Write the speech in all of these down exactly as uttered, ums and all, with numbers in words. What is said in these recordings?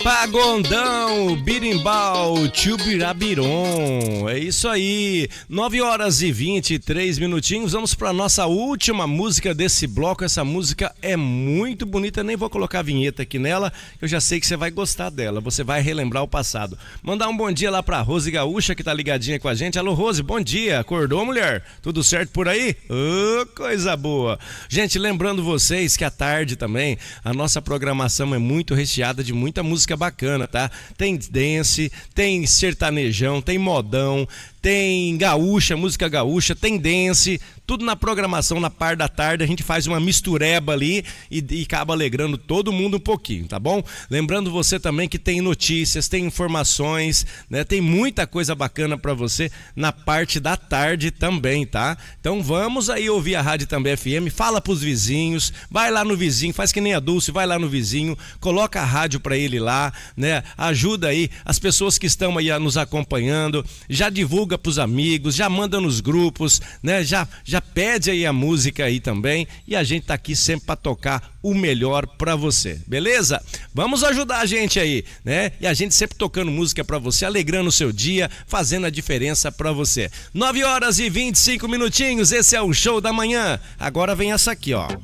Pagondão, birimbau, tchubirabiron. É isso aí. nove horas e vinte e três minutinhos. Vamos para nossa última música desse bloco. Essa música é muito bonita. Nem vou colocar a vinheta aqui nela. Eu já sei que você vai gostar dela. Você vai relembrar o passado. Mandar um bom dia lá para Rose Gaúcha, que tá ligadinha com a gente. Alô, Rose, bom dia. Acordou, mulher? Tudo certo por aí? Ô, oh, coisa boa. Gente, lembrando vocês que à tarde também a nossa programação é muito recheada de muita música bacana, tá? Tem dance, tem sertanejão, tem modão, tem gaúcha, música gaúcha, tem dance, tudo na programação, na par da tarde, a gente faz uma mistureba ali e, e acaba alegrando todo mundo um pouquinho, tá bom? Lembrando você também que tem notícias, tem informações, né? Tem muita coisa bacana pra você na parte da tarde também, tá? Então vamos aí ouvir a Rádio Também F M, fala pros vizinhos, vai lá no vizinho, faz que nem a Dulce, vai lá no vizinho, coloca a rádio pra ele lá, né? Ajuda aí as pessoas que estão aí nos acompanhando, já divulga pros amigos, já manda nos grupos, né? Já, já pede aí a música aí também e a gente tá aqui sempre pra tocar o melhor pra você, beleza? Vamos ajudar a gente aí, né? E a gente sempre tocando música pra você, alegrando o seu dia, fazendo a diferença pra você. nove horas e vinte e cinco minutinhos, esse é o Show da Manhã. Agora vem essa aqui, ó.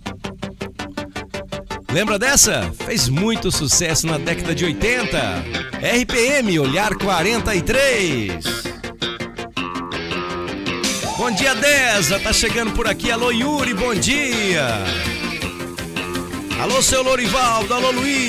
Lembra dessa? Fez muito sucesso na década de oitenta. R P M, Olhar quarenta e três. Bom dia, Deza, tá chegando por aqui. Alô, Yuri, bom dia. Alô, seu Lorivaldo, alô, Luiz.